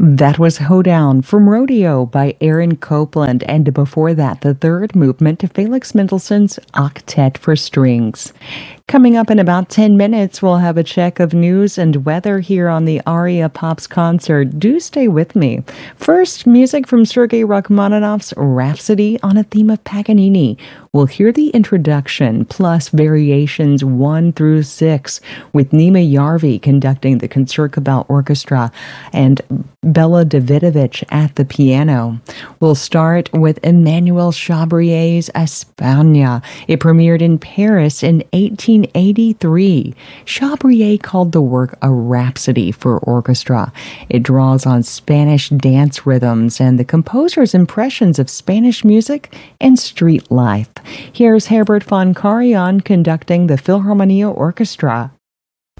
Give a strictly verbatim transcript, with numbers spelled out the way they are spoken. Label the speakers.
Speaker 1: That was Hoedown from Rodeo by Aaron Copland, and before that, the third movement to Felix Mendelssohn's Octet for Strings. Coming up in about ten minutes, we'll have a check of news and weather here on the Aria Pops concert. Do stay with me. First, music from Sergei Rachmaninoff's Rhapsody on a theme of Paganini. We'll hear the introduction plus variations one through six with Nima Yarvi conducting the Concertgebouw Orchestra and Bella Davidovich at the piano. We'll start with Emmanuel Chabrier's España. It premiered in Paris in eighteen eighty-three. Chabrier called the work a rhapsody for orchestra. It draws on Spanish dance rhythms and the composer's impressions of Spanish music and street life. Here's Herbert von Karajan conducting the Philharmonia Orchestra